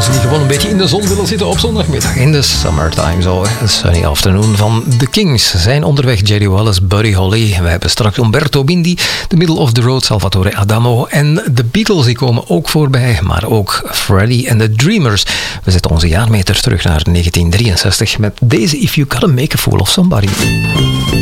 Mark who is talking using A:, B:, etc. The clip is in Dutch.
A: mensen die gewoon een beetje in de zon willen zitten op zondagmiddag. In de summertime, zo. Een sunny afternoon van The Kings. Zijn onderweg Jerry Wallace, Buddy Holly. We hebben straks Umberto Bindi, The Middle of the Road, Salvatore Adamo. En de Beatles, die komen ook voorbij. Maar ook Freddie and the Dreamers. We zetten onze jaarmeter terug naar 1963 met deze If You Gotta Make a Fool of Somebody.